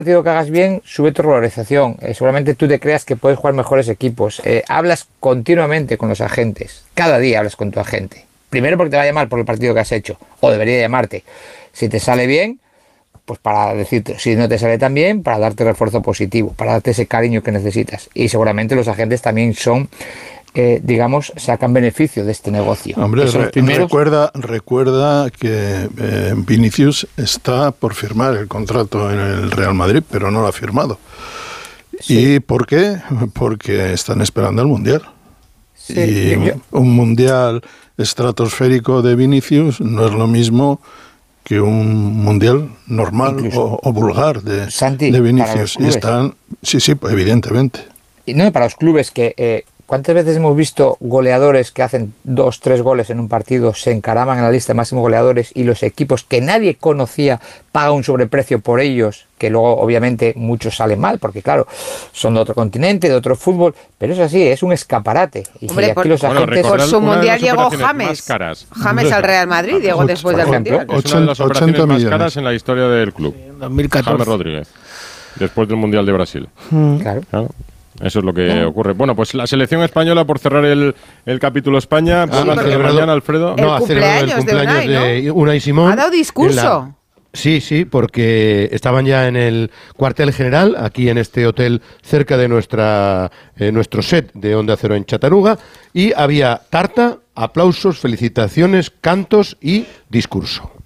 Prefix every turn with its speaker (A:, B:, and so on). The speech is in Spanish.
A: partido que hagas bien, sube tu valorización. Seguramente tú te creas que puedes jugar mejores equipos. Hablas continuamente con los agentes. Cada día hablas con tu agente. Primero porque te va a llamar por el partido que has hecho, o debería llamarte. Si te sale bien, pues para decirte, si no te sale tan bien, para darte refuerzo positivo, para darte ese cariño que necesitas. Y seguramente los agentes también son, digamos, sacan beneficio de este negocio.
B: Hombre, recuerda que Vinicius está por firmar el contrato en el Real Madrid, pero no lo ha firmado. Sí. ¿Y por qué? Porque están esperando el Mundial. Sí, y un Mundial estratosférico de Vinicius no es lo mismo que un mundial normal o vulgar de Vinicius. Y están, sí, pues evidentemente.
A: Y no, para los clubes que... ¿cuántas veces hemos visto goleadores que hacen 2-3 goles en un partido, se encaraman en la lista de máximos goleadores y los equipos que nadie conocía pagan un sobreprecio por ellos, que luego obviamente muchos salen mal, porque claro, son de otro continente, de otro fútbol, pero es así, es un escaparate. Y
C: hombre, aquí los agentes... por su mundial llegó James al Real Madrid, llegó después del mundial.
D: Es una de las operaciones más caras en la historia del club.
E: 2014.
D: James Rodríguez, después del Mundial de Brasil.
A: Claro.
D: Eso es lo que ocurre. Bueno, pues la selección española, por cerrar el capítulo España, mañana, Alfredo.
E: Ha celebrado el cumpleaños de Unai Simón.
C: Ha dado discurso.
E: Sí, porque estaban ya en el cuartel general, aquí en este hotel cerca de nuestro set de Onda Cero en Chataruga, y había tarta, aplausos, felicitaciones, cantos y discurso.